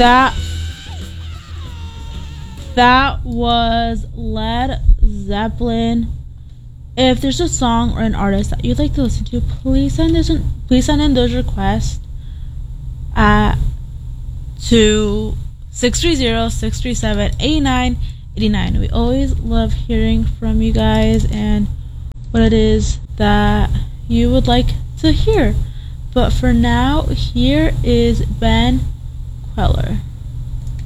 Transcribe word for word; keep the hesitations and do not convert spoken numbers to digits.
That that was Led Zeppelin. If there's a song or an artist that you'd like to listen to, please send this in, please send in those requests at to six three zero, six three seven, eight nine eight nine. We always love hearing from you guys and what it is that you would like to hear. But for now, here is Ben Kweller.